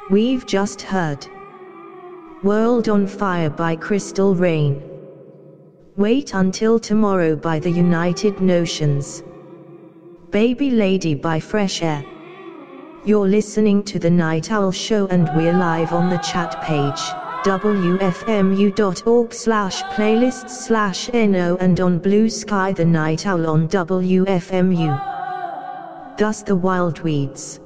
We've just heard World on Fire by Crystal Rain. Wait Until Tomorrow by The United Notions. Baby Lady by Fresh Air. You're listening to The Night Owl Show and we're live on the chat page, wfmu.org/playlists/no, and on Blue Sky The Night Owl on WFMU. Thus the Wild Weeds.